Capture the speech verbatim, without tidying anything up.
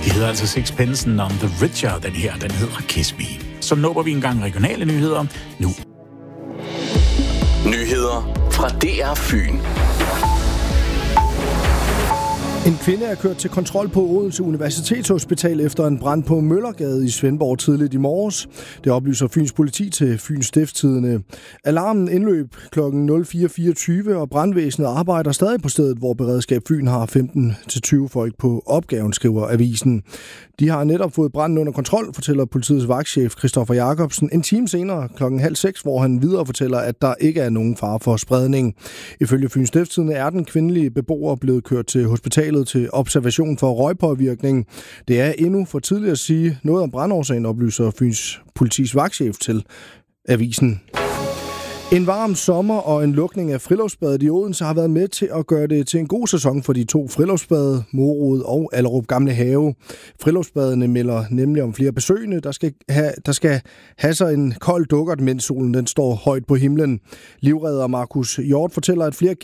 De hedder altså Sixpence None the Richer, den her, den hedder Kiss Me. Så nupper vi engang regionale nyheder nu. Nyheder fra D R Fyn. En kvinde er kørt til kontrol på Odense Universitetshospital efter en brand på Møllergade i Svendborg tidligt i morges. Det oplyser Fyns politi til Fyns Stiftstidende. Alarmen indløb klokken nul fire fireogtyve, og brandvæsenet arbejder stadig på stedet, hvor Beredskab Fyn har femten til tyve folk på opgaven, skriver avisen. De har netop fået branden under kontrol, fortæller politiets vagtchef Christoffer Jacobsen en time senere klokken halv seks, hvor han videre fortæller, at der ikke er nogen fare for spredning. Ifølge Fyns Stiftstidende er den kvindelige beboer blevet kørt til hospitalet til observation for røgpåvirkning. Det er endnu for tidligt at sige noget om brandårsagen, oplyser Fyns politis vagtchef til avisen. En varm sommer og en lukning af friluftsbadet i Odense har været med til at gøre det til en god sæson for de to friluftsbade, Morud og Allerup Gamle Have. Friluftsbadene melder nemlig om flere besøgende, der skal have, der skal have sig en kold dukkert, mens solen den står højt på himlen. Livredder Markus Hjort fortæller, at flere